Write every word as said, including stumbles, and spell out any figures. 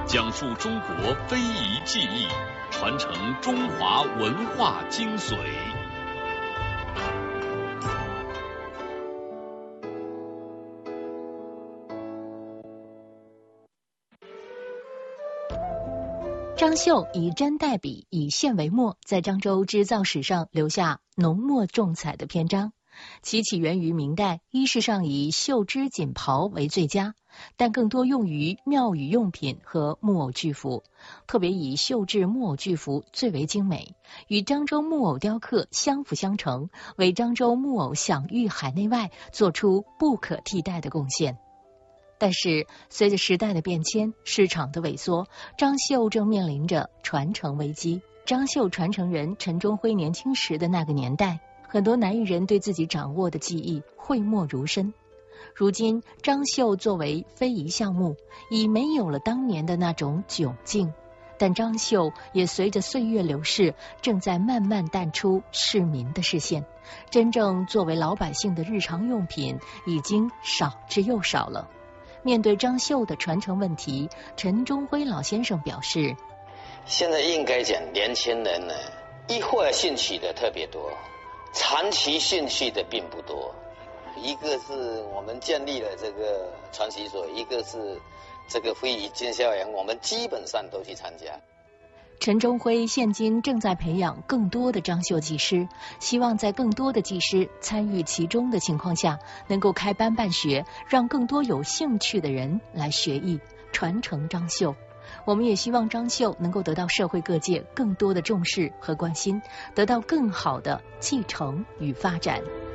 讲述中国非遗技艺，传承中华文化精髓。 张绣以针代笔，以线为墨，在漳州织造史上留下浓墨重彩的篇章。其起源于明代，衣饰上以绣织锦袍为最佳，但更多用于庙宇用品和木偶具服，特别以绣制木偶具服最为精美，与漳州木偶雕刻相辅相成，为漳州木偶享誉海内外做出不可替代的贡献。但是随着时代的变迁，市场的萎缩，张绣正面临着传承危机。张绣传承人陈中辉年轻时的那个年代，很多男艺人对自己掌握的技艺讳莫如深。如今张绣作为非遗项目，已没有了当年的那种窘境，但张绣也随着岁月流逝，正在慢慢淡出市民的视线，真正作为老百姓的日常用品已经少之又少了。面对张绣的传承问题，陈中辉老先生表示， 现在应该讲年轻人呢，一会儿兴趣的特别多，长期兴趣的并不多。一个是我们建立了这个传习所，一个是这个非遗经销营，我们基本上都去参加。 陈中辉现今正在培养更多的张绣技师，希望在更多的技师参与其中的情况下，能够开班办学，让更多有兴趣的人来学艺，传承张绣。我们也希望张绣能够得到社会各界更多的重视和关心，得到更好的继承与发展。